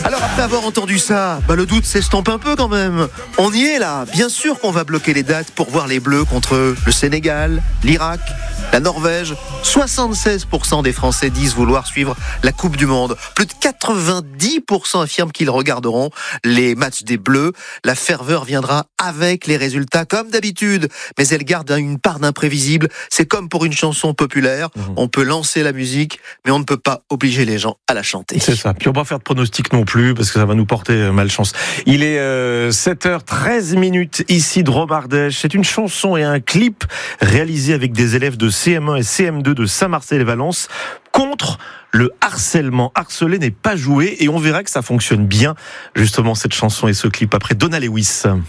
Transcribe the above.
Alors après avoir entendu ça, le doute s'estompe un peu quand même. On y est là. Bien sûr qu'on va bloquer les dates pour voir les Bleus contre le Sénégal, l'Irak, la Norvège. 76% des Français disent vouloir suivre la Coupe du Monde. Plus de 90% affirment qu'ils regarderont les matchs des Bleus. La ferveur viendra avec les résultats comme d'habitude. Mais elle garde une part d'imprévisible. C'est comme pour une chanson populaire. On peut lancer la musique, mais on ne peut pas obliger les gens à la chanter. C'est ça. Puis on va pas faire de pronostic non plus, parce que ça va nous porter malchance. Il est 7h13 ici de Romardèche. C'est une chanson et un clip réalisé avec des élèves de CM1 et CM2 de Saint-Marcel-et-Valence contre le harcèlement. Harceler n'est pas joué, et on verra que ça fonctionne bien, justement, cette chanson et ce clip, après Donna Lewis.